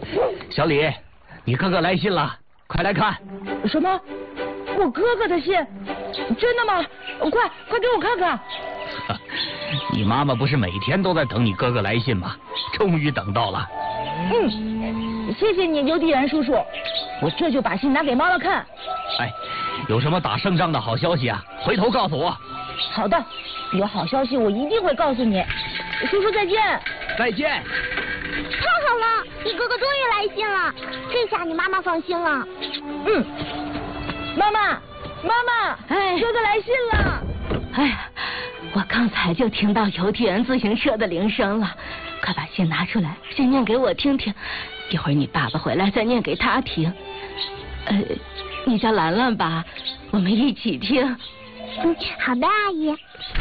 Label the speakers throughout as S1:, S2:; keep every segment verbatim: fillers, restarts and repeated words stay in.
S1: 小李，你哥哥来信了，快来看。
S2: 什么？我哥哥的信？真的吗？快快给我看看。
S1: 你妈妈不是每天都在等你哥哥来信吗？终于等到了。
S2: 嗯，谢谢你，牛地人叔叔，我这就把信拿给妈妈看。
S1: 哎，有什么打胜仗的好消息啊？回头告诉我。
S2: 好的，有好消息我一定会告诉你。叔叔再见。
S1: 再见。
S3: 太好了，你哥哥终于来信了，这下你妈妈放心了。
S2: 嗯，妈妈，妈妈，
S4: 哎，
S2: 哥哥来信了。
S4: 哎呀，我刚才就听到邮递员自行车的铃声了，快把信拿出来，先念给我听听，一会儿你爸爸回来再念给他听。呃，你叫兰兰吧，我们一起听。
S3: 嗯，好的，阿姨。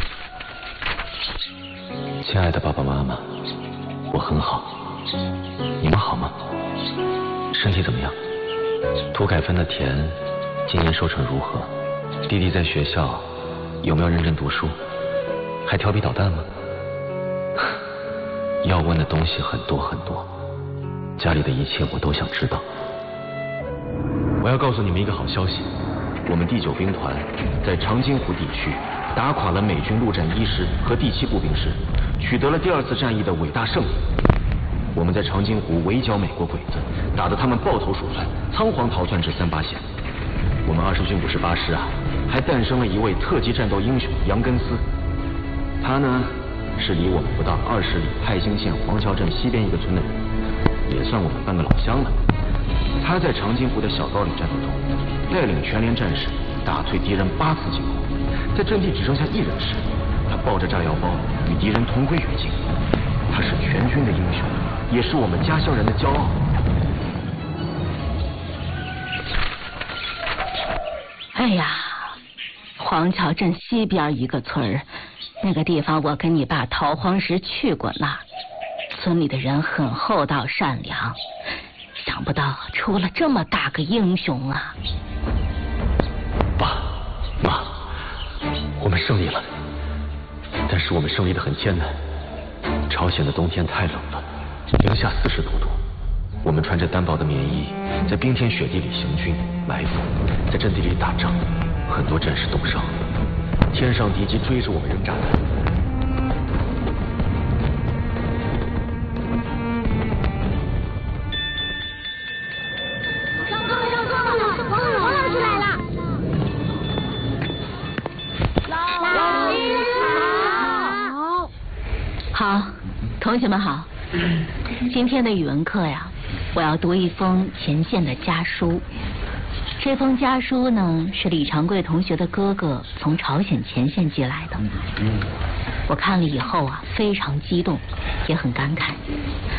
S5: 亲爱的爸爸妈妈，我很好，你们好吗？身体怎么样？土改分的田今年收成如何？弟弟在学校有没有认真读书？还调皮捣蛋吗？要问的东西很多很多，家里的一切我都想知道。我要告诉你们一个好消息，我们第九兵团在长津湖地区打垮了美军陆战一师和第七步兵师，取得了第二次战役的伟大胜利。我们在长津湖围剿美国鬼子，打得他们抱头鼠窜，仓皇逃窜至三八线。我们二十军五十八师啊，还诞生了一位特级战斗英雄杨根思。他呢，是离我们不到二十里泰兴县黄桥镇西边一个村的人，也算我们半个老乡了。他在长津湖的小高岭战斗中，带领全连战士打退敌人八次进攻，在阵地只剩下一人时，他抱着炸药包与敌人同归于尽。他是全军的英雄，也是我们家乡人的骄傲。
S4: 哎呀，黄桥镇西边一个村儿，那个地方我跟你爸逃荒时去过那儿，村里的人很厚道善良，想不到出了这么大个英雄啊！
S5: 爸妈，我们胜利了，但是我们胜利得很艰难。朝鲜的冬天太冷了，零下四十多度，我们穿着单薄的棉衣，在冰天雪地里行军埋伏，在阵地里打仗，很多战士冻伤，天上敌机追着我们扔炸弹。
S3: 上课了，上课了，王老王老师来了。老师好。
S4: 好，同学们好。今天的语文课呀，我要读一封前线的家书。这封家书呢，是李长贵同学的哥哥从朝鲜前线寄来的。我看了以后啊，非常激动，也很感慨。